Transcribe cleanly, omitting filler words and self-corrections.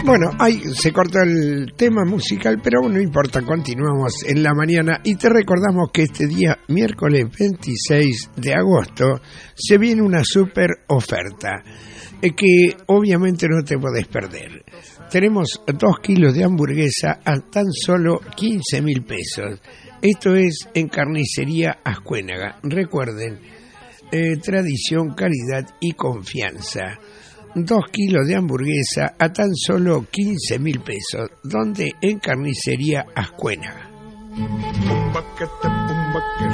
Bueno, ahí se cortó el tema musical, pero no importa, continuamos en la mañana y te recordamos que este día, miércoles 26 de agosto, se viene una super oferta que obviamente no te podés perder. Tenemos 2 kilos de hamburguesa a tan solo 15.000 pesos. Esto es en Carnicería Ascuénaga. Recuerden, tradición, calidad y confianza. 2 kilos de hamburguesa a tan solo 15.000 pesos. ¿Dónde? En Carnicería Ascuénaga.